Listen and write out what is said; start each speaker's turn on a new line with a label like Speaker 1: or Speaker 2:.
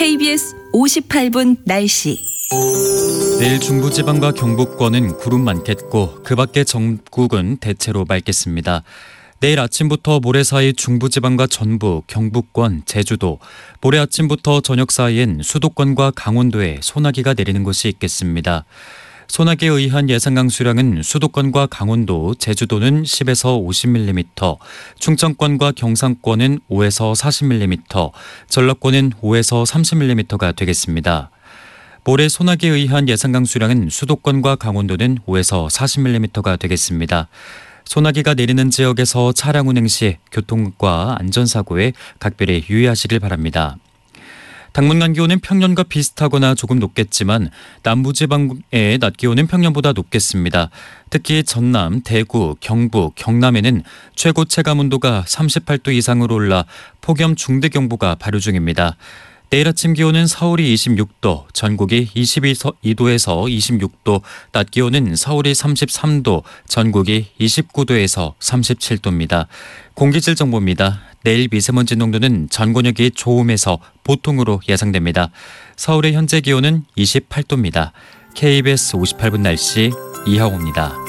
Speaker 1: KBS 58분 날씨.
Speaker 2: 내일 중부지방과 경북권은 구름 많겠고 그 밖의 전국은 대체로 맑겠습니다. 내일 아침부터 모레 사이 중부지방과 전북, 경북권, 제주도, 모레 아침부터 저녁 사이엔 수도권과 강원도에 소나기가 내리는 곳이 있겠습니다. 소나기에 의한 예상 강수량은 수도권과 강원도, 제주도는 10에서 50mm, 충청권과 경상권은 5에서 40mm, 전라권은 5에서 30mm가 되겠습니다. 모레 소나기에 의한 예상 강수량은 수도권과 강원도는 5에서 40mm가 되겠습니다. 소나기가 내리는 지역에서 차량 운행 시 교통과 안전사고에 각별히 유의하시길 바랍니다. 당분간 기온은 평년과 비슷하거나 조금 높겠지만 남부지방의 낮 기온은 평년보다 높겠습니다. 특히 전남, 대구, 경북, 경남에는 최고 체감 온도가 38도 이상으로 올라 폭염 중대경보가 발효 중입니다. 내일 아침 기온은 서울이 26도, 전국이 22도에서 26도, 낮 기온은 서울이 33도, 전국이 29도에서 37도입니다. 공기질 정보입니다. 내일 미세먼지 농도는 전 권역이 좋음에서 보통으로 예상됩니다. 서울의 현재 기온은 28도입니다. KBS 58분 날씨 이하호입니다.